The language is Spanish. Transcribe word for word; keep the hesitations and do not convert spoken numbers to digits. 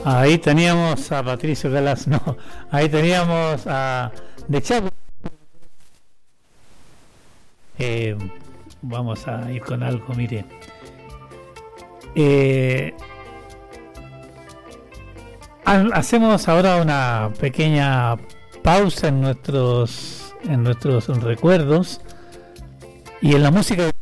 Ahí teníamos a Patricio Galaz, no, ahí teníamos a De Chapo. Eh, vamos a ir con algo, mire. Eh, hacemos ahora una pequeña pausa en nuestros en nuestros recuerdos y en la música.